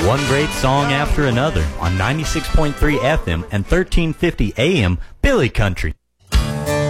One great song after another on 96.3 FM and 1350 AM, Billy Country.